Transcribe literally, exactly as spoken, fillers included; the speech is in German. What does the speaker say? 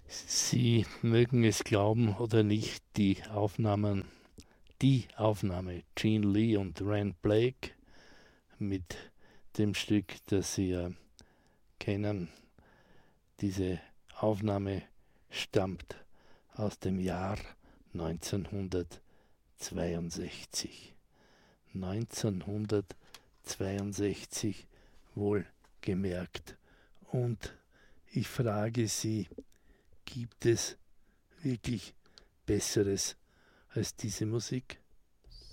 Sie mögen es glauben oder nicht, die Aufnahmen, die Aufnahme Gene Lee und Rand Blake mit dem Stück, das Sie ja kennen. Diese Aufnahme stammt aus dem Jahr neunzehnhundertzweiundsechzig. neunzehnhundertzweiundsechzig wohlgemerkt. Und ich frage Sie, gibt es wirklich Besseres als diese Musik?